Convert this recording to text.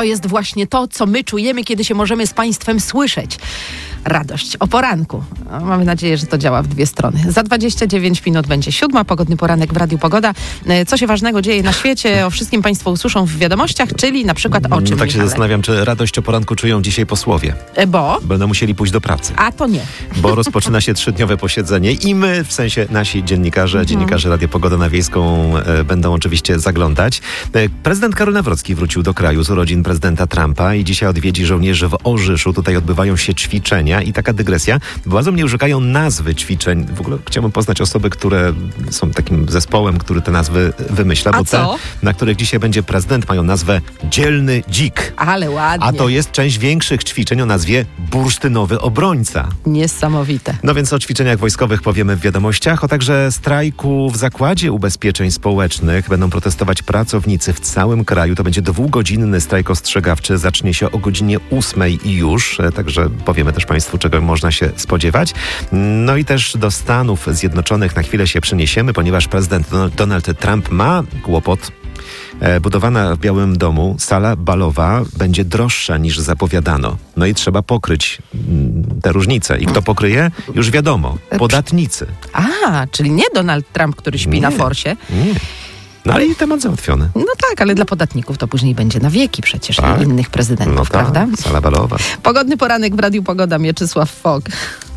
To jest właśnie to, co my czujemy, kiedy się możemy z Państwem słyszeć. Radość o poranku. Mamy nadzieję, że to działa w dwie strony. Za 29 minut będzie 7. Pogodny poranek w Radiu Pogoda. Co się ważnego dzieje na świecie, o wszystkim Państwo usłyszą w wiadomościach, czyli na przykład o czym, Tak się Michale? zastanawiam, czy radość o poranku czują dzisiaj posłowie. Bo? Będą musieli pójść do pracy. A to nie. Bo rozpoczyna się 3-dniowe posiedzenie i my, w sensie nasi dziennikarze Radia Pogoda na Wiejską będą oczywiście zaglądać. Prezydent Karol Nawrocki wrócił do kraju z urodzin prezydenta Trumpa i dzisiaj odwiedzi żołnierzy w Orzyszu. Tutaj odbywają się ćwiczenia i taka dygresja. Władze mnie szukają nazwy ćwiczeń. W ogóle chciałbym poznać osoby, które są takim zespołem, który te nazwy wymyśla. A bo te, co? na których dzisiaj będzie prezydent, mają nazwę Dzielny Dzik. Ale ładnie. A to jest część większych ćwiczeń o nazwie Bursztynowy Obrońca. Niesamowite. No więc o ćwiczeniach wojskowych powiemy w wiadomościach, o także strajku w Zakładzie Ubezpieczeń Społecznych. Będą protestować pracownicy w całym kraju. To będzie 2-godzinny strajk ostrzegawczy. Zacznie się o godzinie 8 i już. Także powiemy też Państwu, czego można się spodziewać. No i też do Stanów Zjednoczonych na chwilę się przeniesiemy, ponieważ prezydent Donald Trump ma kłopot. Budowana w Białym Domu sala balowa będzie droższa niż zapowiadano. No i trzeba pokryć te różnice. I kto pokryje? Już wiadomo. Podatnicy. A, czyli nie Donald Trump, który śpi na forsie. Nie. No ale i temat załatwiony. No tak, ale dla podatników to później będzie na wieki przecież Tak. i innych prezydentów, No tak, prawda? sala balowa. Pogodny poranek w Radiu Pogoda, Mieczysław Fok.